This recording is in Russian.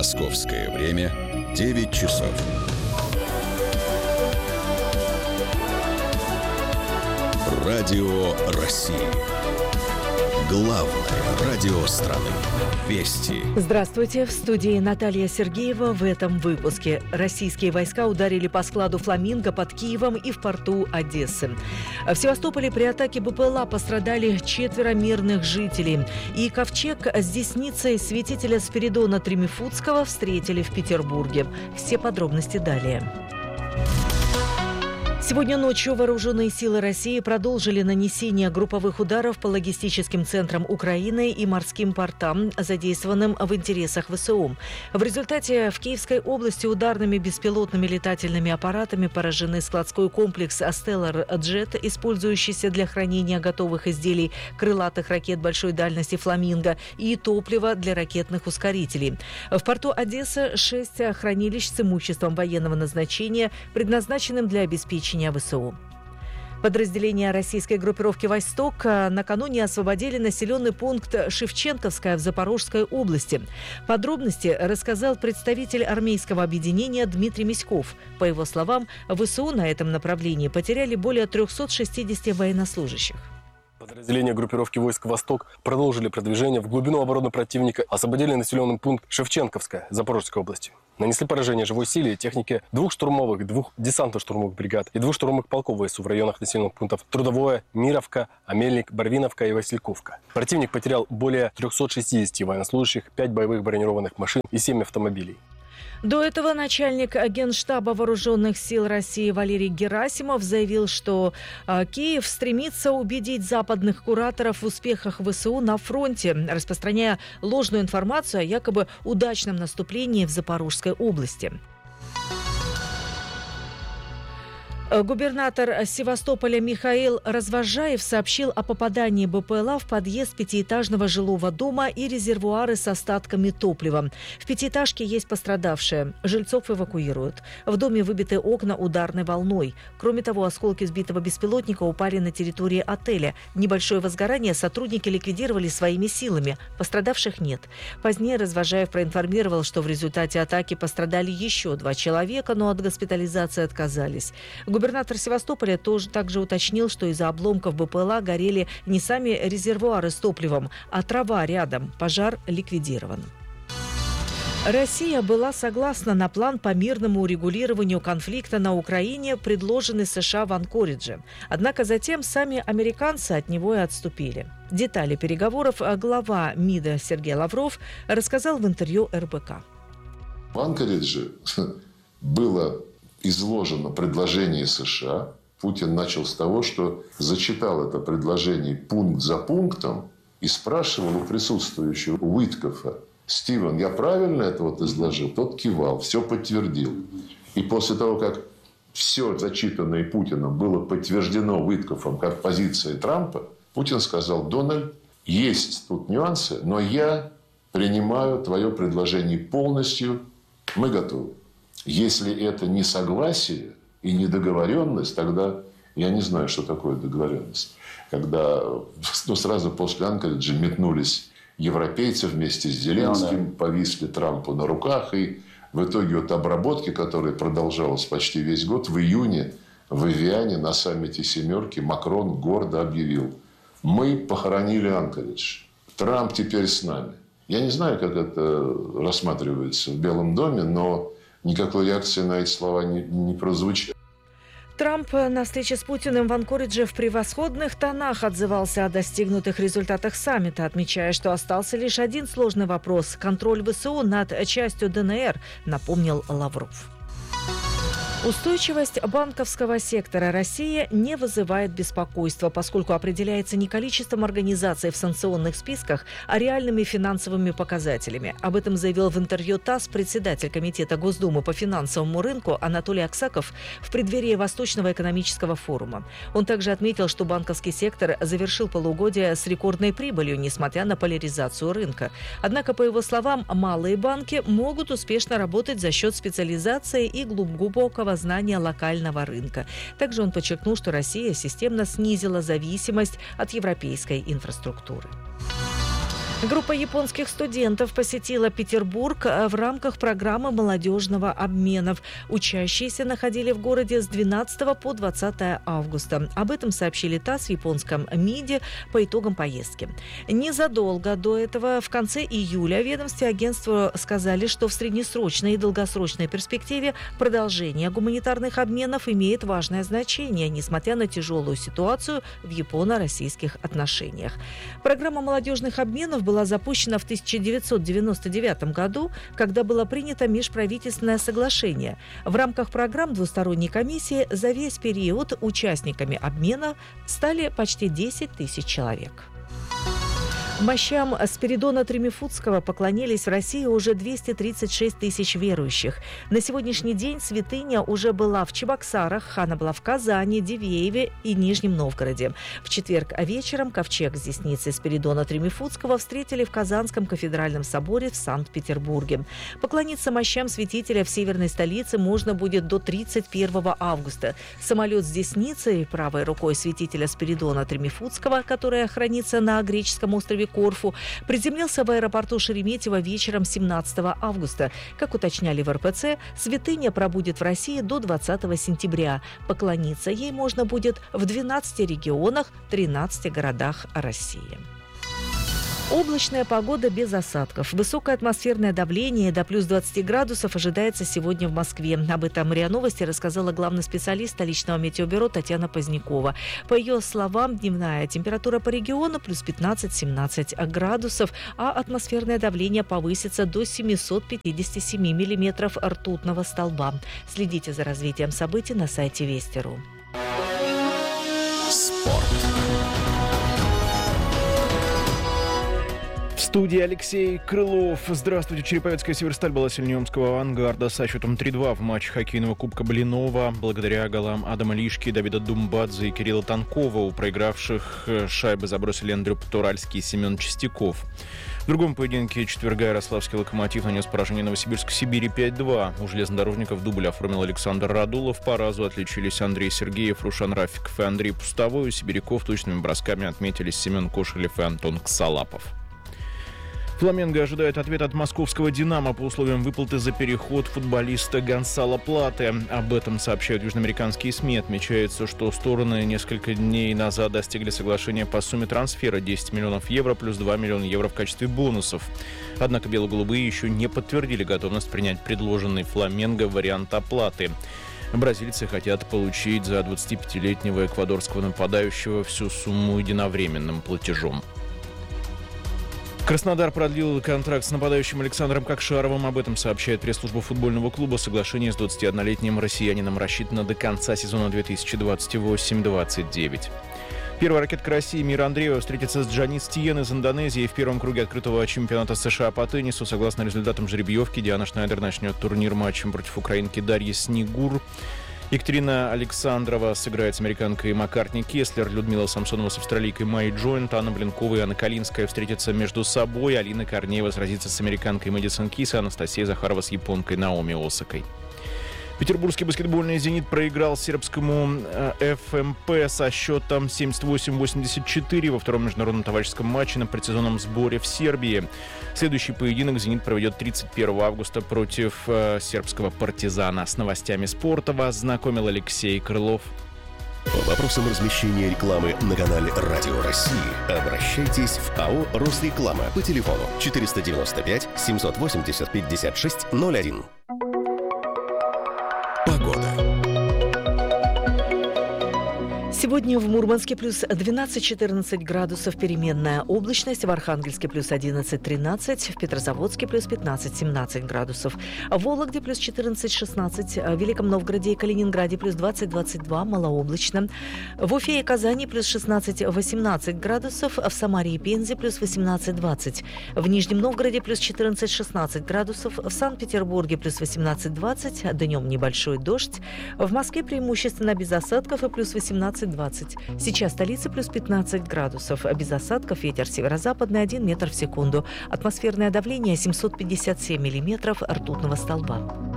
Московское время 9 часов. Радио России. Главное радио страны. Вести. Здравствуйте. В студии Наталья Сергеева. В этом выпуске. Российские войска ударили по складу «Фламинго» под Киевом и в порту Одессы. В Севастополе при атаке БПЛА пострадали 4 мирных жителей. И ковчег с десницей святителя Спиридона Тремифудского встретили в Петербурге. Все подробности далее. Сегодня ночью вооруженные силы России продолжили нанесение групповых ударов по логистическим центрам Украины и морским портам, задействованным в интересах ВСУ. В результате в Киевской области ударными беспилотными летательными аппаратами поражены складской комплекс Stellar Jet, использующийся для хранения готовых изделий крылатых ракет большой дальности «Фламинго», и топлива для ракетных ускорителей. В порту Одесса 6 хранилищ с имуществом военного назначения, предназначенным для обеспечения ВСУ. Подразделения российской группировки «Восток» накануне освободили населенный пункт Шевченковская в Запорожской области. Подробности рассказал представитель армейского объединения Дмитрий Миськов. По его словам, ВСУ на этом направлении потеряли более 360 военнослужащих. Подразделения группировки войск «Восток» продолжили продвижение в глубину обороны противника, освободили населенный пункт Шевченковская Запорожской области. Нанесли поражение живой силе и технике 2 штурмовых, 2 десантно-штурмовых бригад и 2 штурмовых полков ВСУ в районах населенных пунктов Трудовое, Мировка, Амельник, Барвиновка и Васильковка. Противник потерял более 360 военнослужащих, 5 боевых бронированных машин и 7 автомобилей. До этого начальник Генштаба Вооруженных сил России Валерий Герасимов заявил, что Киев стремится убедить западных кураторов в успехах ВСУ на фронте, распространяя ложную информацию о якобы удачном наступлении в Запорожской области. Губернатор Севастополя Михаил Развожаев сообщил о попадании БПЛА в подъезд пятиэтажного жилого дома и резервуары с остатками топлива. В пятиэтажке есть пострадавшие. Жильцов эвакуируют. В доме выбиты окна ударной волной. Кроме того, осколки сбитого беспилотника упали на территории отеля. Небольшое возгорание сотрудники ликвидировали своими силами. Пострадавших нет. Позднее Развожаев проинформировал, что в результате атаки пострадали еще 2 человека, но от госпитализации отказались. Губернатор Севастополя также уточнил, что из-за обломков БПЛА горели не сами резервуары с топливом, а трава рядом. Пожар ликвидирован. Россия была согласна на план по мирному урегулированию конфликта на Украине, предложенный США в Анкоридже. Однако затем сами американцы от него и отступили. Детали переговоров глава МИДа Сергей Лавров рассказал в интервью РБК. В Анкоридже было изложено предложение США. Путин начал с того, что зачитал это предложение пункт за пунктом и спрашивал у присутствующего Уиткофа: «Стивен, я правильно это изложил?» Тот кивал, все подтвердил. И после того, как все зачитанное Путиным было подтверждено Уиткофом как позиция Трампа, Путин сказал: «Дональд, есть тут нюансы, но я принимаю твое предложение полностью, мы готовы». Если это не согласие и не договоренность, тогда я не знаю, что такое договоренность. Когда сразу после Анкориджа метнулись европейцы вместе с Зеленским, повисли Трампу на руках. И в итоге обработки, которая продолжалась почти весь год, в июне в Эвиане на саммите «Семерки» Макрон гордо объявил: «Мы похоронили Анкоридж. Трамп теперь с нами». Я не знаю, как это рассматривается в Белом доме, но никакой реакции на эти слова не прозвучало. Трамп на встрече с Путиным в Анкоридже в превосходных тонах отзывался о достигнутых результатах саммита, отмечая, что остался лишь один сложный вопрос – контроль ВСУ над частью ДНР, напомнил Лавров. Устойчивость банковского сектора России не вызывает беспокойства, поскольку определяется не количеством организаций в санкционных списках, а реальными финансовыми показателями. Об этом заявил в интервью ТАСС председатель Комитета Госдумы по финансовому рынку Анатолий Аксаков в преддверии Восточного экономического форума. Он также отметил, что банковский сектор завершил полугодие с рекордной прибылью, несмотря на поляризацию рынка. Однако, по его словам, малые банки могут успешно работать за счет специализации и глубокого знания локального рынка. Также он подчеркнул, что Россия системно снизила зависимость от европейской инфраструктуры. Группа японских студентов посетила Петербург в рамках программы молодежного обмена. Учащиеся находили в городе с 12 по 20 августа. Об этом сообщили ТАСС в японском МИДе по итогам поездки. Незадолго до этого, в конце июля, в ведомстве агентства сказали, что в среднесрочной и долгосрочной перспективе продолжение гуманитарных обменов имеет важное значение, несмотря на тяжелую ситуацию в японо-российских отношениях. Программа молодежных обменов была запущена в 1999 году, когда было принято межправительственное соглашение. В рамках программ двусторонней комиссии за весь период участниками обмена стали почти 10 тысяч человек. Мощам Спиридона Тремифудского поклонились в России уже 236 тысяч верующих. На сегодняшний день святыня уже была в Чебоксарах, она была в Казани, Дивееве и Нижнем Новгороде. В четверг вечером ковчег с десницей Спиридона Тремифудского встретили в Казанском кафедральном соборе в Санкт-Петербурге. Поклониться мощам святителя в северной столице можно будет до 31 августа. Самолет с десницей, правой рукой святителя Спиридона Тремифудского, которая хранится на греческом острове Корфу, приземлился в аэропорту Шереметьево вечером 17 августа. Как уточняли в РПЦ, святыня пробудет в России до 20 сентября. Поклониться ей можно будет в 12 регионах, 13 городах России. Облачная погода без осадков. Высокое атмосферное давление до плюс 20 градусов ожидается сегодня в Москве. Об этом РИА Новости рассказала главный специалист столичного метеобюро Татьяна Позднякова. По ее словам, дневная температура по региону плюс 15-17 градусов, а атмосферное давление повысится до 757 миллиметров ртутного столба. Следите за развитием событий на сайте Вести.ру. Спорт. В студии Алексей Крылов. Здравствуйте. Череповецкая «Северсталь» была сильнее омского «Авангарда» со счетом 3-2 в матче хоккейного кубка Блинова. Благодаря голам Адама Лишки, Давида Думбадзе и Кирилла Танкова у проигравших шайбы забросили Андрей Потуральский и Семен Чистяков. В другом поединке четверга ярославский «Локомотив» нанес поражение Новосибирск Сибири 5-2. У железнодорожников дубль оформил Александр Радулов. По разу отличились Андрей Сергеев, Рушан Рафиков и Андрей Пустовой. У сибиряков точными бросками отметились Семен Кошелев и Антон Ксалапов. «Фламенго» ожидает ответ от московского «Динамо» по условиям выплаты за переход футболиста Гонсало Плате. Об этом сообщают южноамериканские СМИ. Отмечается, что стороны несколько дней назад достигли соглашения по сумме трансфера 10 миллионов евро плюс 2 миллиона евро в качестве бонусов. Однако бело-голубые еще не подтвердили готовность принять предложенный «Фламенго» вариант оплаты. Бразильцы хотят получить за 25-летнего эквадорского нападающего всю сумму единовременным платежом. Краснодар продлил контракт с нападающим Александром Кокшаровым. Об этом сообщает пресс-служба футбольного клуба. Соглашение с 21-летним россиянином рассчитано до конца сезона 2028-29. Первая ракетка России Мира Андреева встретится с Джанис Тиен из Индонезии в первом круге открытого чемпионата США по теннису. Согласно результатам жеребьевки, Диана Шнайдер начнет турнир матчем против украинки Дарьи Снегур. Екатерина Александрова сыграет с американкой Маккартни Кеслер, Людмила Самсонова с австралийкой Майей Джойнт, Анна Блинкова и Анна Калинская встретятся между собой, Алина Корнеева сразится с американкой Мэдисон Кис, а Анастасия Захарова с японкой Наоми Осакой. Петербургский баскетбольный «Зенит» проиграл сербскому ФМП со счетом 78-84 во втором международном товарищеском матче на предсезонном сборе в Сербии. Следующий поединок «Зенит» проведет 31 августа против сербского «Партизана». С новостями спорта вас знакомил Алексей Крылов. По вопросам размещения рекламы на канале «Радио России» обращайтесь в АО «Росреклама» по телефону 495 780 56 01. Погода. Сегодня в Мурманске плюс 12-14 градусов, переменная облачность, в Архангельске плюс 11-13, в Петрозаводске плюс 15-17 градусов, в Вологде плюс 14-16, в Великом Новгороде и Калининграде плюс 20-22, малооблачно, в Уфе и Казани плюс 16-18 градусов, в Самаре и Пензе плюс 18-20, в Нижнем Новгороде плюс 14-16 градусов, в Санкт-Петербурге плюс 18-20, днем небольшой дождь, в Москве преимущественно без осадков и плюс 18-20. Сейчас столица плюс 15 градусов. Без осадков, ветер северо-западный 1 метр в секунду. Атмосферное давление 757 миллиметров ртутного столба.